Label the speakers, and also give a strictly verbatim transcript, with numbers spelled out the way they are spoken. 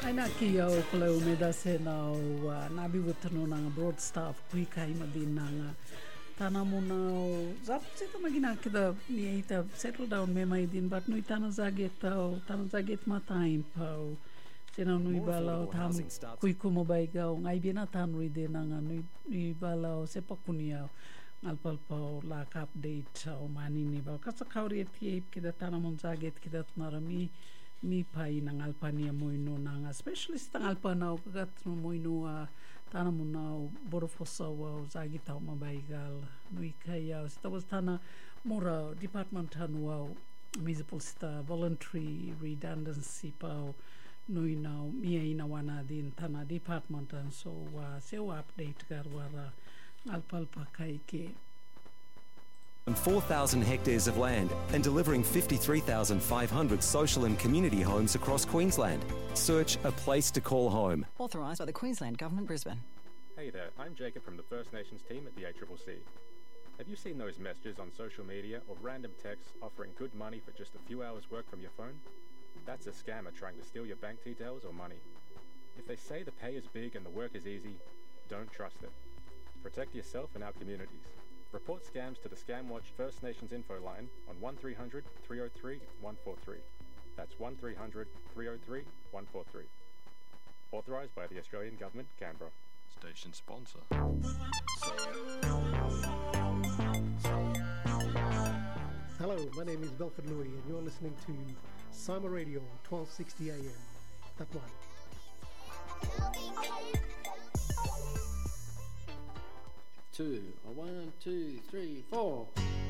Speaker 1: Aina ki au kula umeda se na o nabi wutano nanga broad staff kui kai madinanga tana mona o zap seta magina kita ni ita settle down me mai din but nui tana zaget tau tana zaget matain pau tena nui bala o tam kui kumo bai gau ngai bina tanui de nanga nui nui bala o sepakunia alpalpau la update o manini ba kasa kauri eti kita tana mon zaget kita marami mi pai nang alpania moino nang specialist tang alpana o kagat no moino a tana mona o borofosa o zagi tau mabaigal nui kai au sta was tana mora department tanu au municipal sta voluntary redundancy pau nui nau mia ina wana din tana department and so uh, se update garwara alpalpa kai ke
Speaker 2: four thousand hectares of land and delivering fifty-three thousand five hundred social and community homes across Queensland. Search A Place to Call Home.
Speaker 3: Authorised by the Queensland Government, Brisbane.
Speaker 4: Hey there, I'm Jacob from the First Nations team at the A C C C. Have you seen those messages on social media or random texts offering good money for just a few hours work from your phone? That's a scammer trying to steal your bank details or money. If they say the pay is big and the work is easy, don't trust it. Protect yourself and our communities. Report scams to the Scamwatch First Nations info line on one three hundred three oh three one four three. That's one three hundred three oh three one four three. Authorised by the Australian Government, Canberra.
Speaker 5: Station sponsor.
Speaker 6: Hello, my name is Belford Louis and you're listening to Summer Radio, twelve sixty A M. That one.
Speaker 7: Two, a one, two, three, four.